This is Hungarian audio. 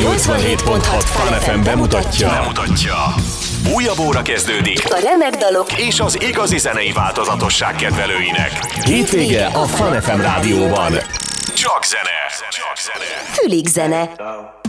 87.6 Fun FM bemutatja. Újabb óra kezdődik. A remek dalok És az igazi zenei változatosság kedvelőinek. Hétvége a Fun FM rádióban. Csak zene. fülig zene.